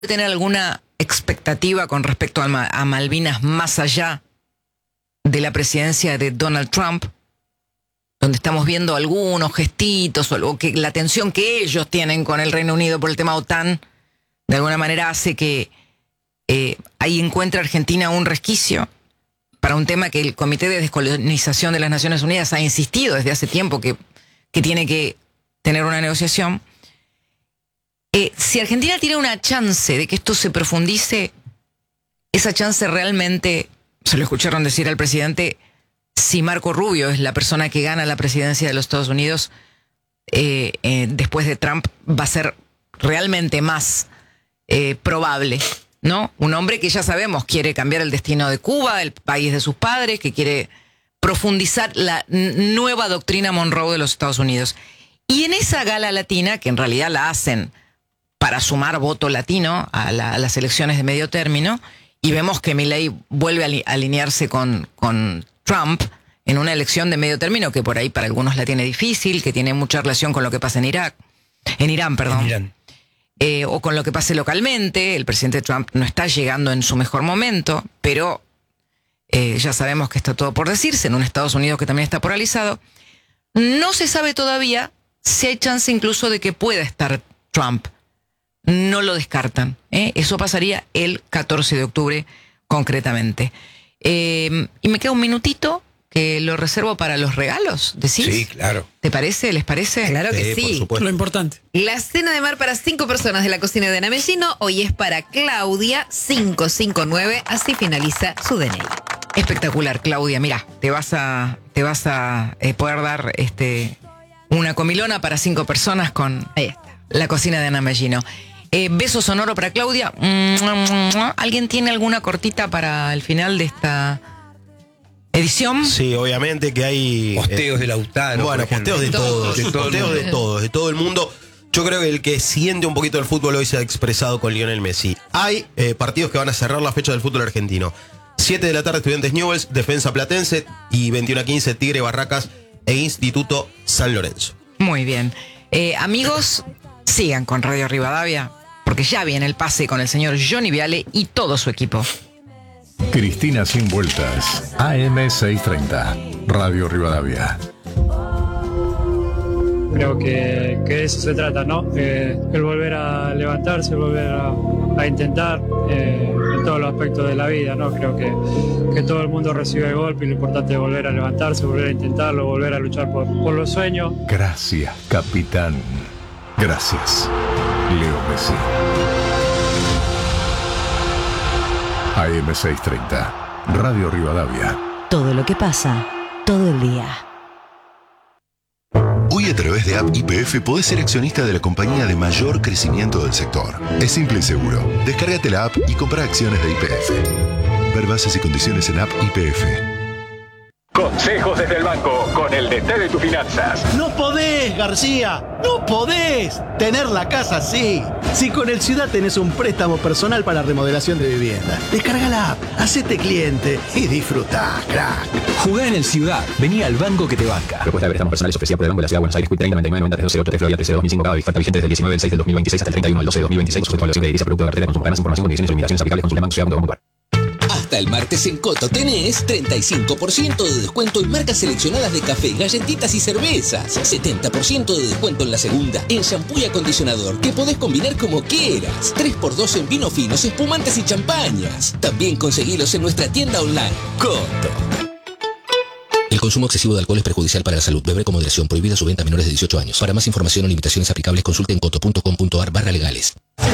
tener alguna expectativa con respecto a Malvinas más allá de la presidencia de Donald Trump, donde estamos viendo algunos gestitos o que la tensión que ellos tienen con el Reino Unido por el tema OTAN, de alguna manera hace que ahí encuentra Argentina un resquicio para un tema que el Comité de Descolonización de las Naciones Unidas ha insistido desde hace tiempo que tiene que tener una negociación. Si Argentina tiene una chance de que esto se profundice, esa chance realmente, se lo escucharon decir al presidente, si Marco Rubio es la persona que gana la presidencia de los Estados Unidos después de Trump, va a ser realmente más probable, ¿no? Un hombre que ya sabemos quiere cambiar el destino de Cuba, el país de sus padres, que quiere profundizar la nueva doctrina Monroe de los Estados Unidos. Y en esa gala latina, que en realidad la hacen para sumar voto latino a las elecciones de medio término, y vemos que Milei vuelve a alinearse con Trump en una elección de medio término que por ahí para algunos la tiene difícil, que tiene mucha relación con lo que pasa en Irán. O con lo que pase localmente. El presidente Trump no está llegando en su mejor momento, pero ya sabemos que está todo por decirse en un Estados Unidos que también está polarizado. No se sabe todavía si hay chance incluso de que pueda estar Trump. No lo descartan. Eso pasaría el 14 de octubre concretamente. Y me queda un minutito que lo reservo para los regalos, ¿decís? Sí, claro. ¿Te parece? ¿Les parece? Claro que Por sí. supuesto. Lo importante. La cena de mar para 5 personas de la cocina de Ana Mellino hoy es para Claudia 559, así finaliza su DNI. Espectacular, Claudia. Mira, te vas a poder dar una comilona para 5 personas con Ahí está. la cocina de Ana Mellino. Beso sonoro para Claudia. ¿Alguien tiene alguna cortita para el final de esta edición? Sí, obviamente que hay Posteos de Lautaro. bueno, por ejemplo. posteos de todos, De todo el posteos de mundo. todos, de todo el mundo. Yo creo que el que siente un poquito el fútbol hoy se ha expresado con Lionel Messi. Hay partidos que van a cerrar la fecha del fútbol argentino. 7 de la tarde Estudiantes Newell's, Defensa Platense, y 21:15 Tigre Barracas e Instituto San Lorenzo. Muy bien. Amigos, sigan con Radio Rivadavia, porque ya viene el pase con el señor Johnny Viale y todo su equipo. Cristina Sin Vueltas, AM630, Radio Rivadavia. Creo que de eso se trata, ¿no? El volver a levantarse, el volver a intentar en todos los aspectos de la vida, ¿no? Creo que todo el mundo recibe el golpe y lo importante es volver a levantarse, volver a intentarlo, volver a luchar por los sueños. Gracias, capitán. Gracias, Leo Messi. AM630, Radio Rivadavia. Todo lo que pasa, todo el día. Hoy a través de App YPF podés ser accionista de la compañía de mayor crecimiento del sector. Es simple y seguro. Descárgate la app y compra acciones de YPF. Ver bases y condiciones en App YPF. Consejos desde el banco con el DT de tus finanzas. No podés, García, no podés tener la casa así. Si con el Ciudad tenés un préstamo personal para remodelación de vivienda, descarga la app, hacete cliente y disfrutá, crack. Jugá en el Ciudad, vení al banco que te banca. Propuesta de préstamos personales ofrecida por el Banco de la Ciudad de Buenos Aires, CUIT 30 99 90 308 Florida 13 2005, cada oferta vigente desde el 19 del 6 del 2026 hasta el 31 del 12 de 2026, sujeto a evaluación de edilicia, producto de cartera de consumo, ganas, información, condiciones y limitaciones aplicables, consulta banco. Hasta el martes en Coto tenés 35% de descuento en marcas seleccionadas de café, galletitas y cervezas. 70% de descuento en la segunda, en shampoo y acondicionador, que podés combinar como quieras. 3x2 en vinos finos, espumantes y champañas. También conseguilos en nuestra tienda online. Coto. El consumo excesivo de alcohol es perjudicial para la salud. Beber con moderación. Prohibida su venta a menores de 18 años. Para más información o limitaciones aplicables, consulte en coto.com.ar/legales.